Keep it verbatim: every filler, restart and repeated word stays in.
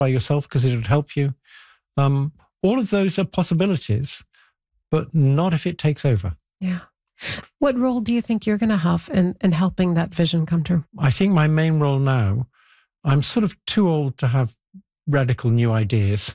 by yourself because it would help you. Um, all of those are possibilities, but not if it takes over. Yeah. What role do you think you're going to have in, in helping that vision come true? I think my main role now, I'm sort of too old to have radical new ideas.